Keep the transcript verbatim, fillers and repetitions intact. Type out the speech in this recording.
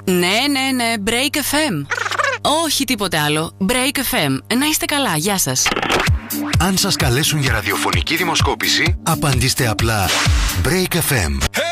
Ναι, ναι, ναι, Break εφ εμ. Όχι τίποτε άλλο. Break εφ εμ. Να είστε καλά, γεια σας. Αν σας καλέσουν για ραδιοφωνική δημοσκόπηση, απαντήστε απλά Break εφ εμ.